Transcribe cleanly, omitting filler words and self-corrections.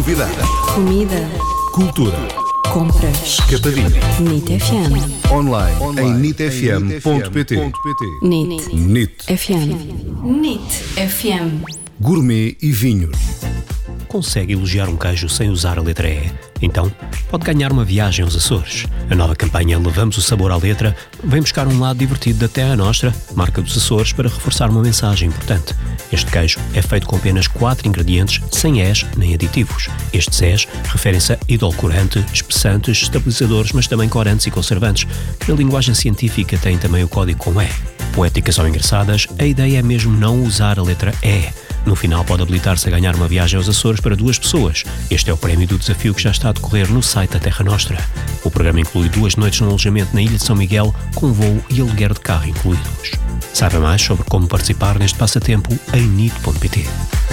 Novidades. Comida. Cultura. Compras. Capadinha. NIT FM. Online em nitfm.pt. NIT FM. NIT FM. Gourmet e vinhos. Consegue elogiar um queijo sem usar a letra E? Então, pode ganhar uma viagem aos Açores. A nova campanha Levamos o Sabor à Letra vem buscar um lado divertido da Terra Nostra, marca dos Açores, para reforçar uma mensagem importante. Este queijo é feito com apenas 4 ingredientes, sem És nem aditivos. Estes És referem-se a edulcorante, espessantes, estabilizadores, mas também corantes e conservantes, que na linguagem científica têm também o código com E. Poéticas ou engraçadas, a ideia é mesmo não usar a letra E. No final pode habilitar-se a ganhar uma viagem aos Açores para 2 pessoas. Este é o prémio do desafio que já está a decorrer no site da Terra Nostra. O programa inclui 2 noites no alojamento na Ilha de São Miguel, com voo e aluguer de carro incluídos. Saiba mais sobre como participar neste passatempo em nit.pt.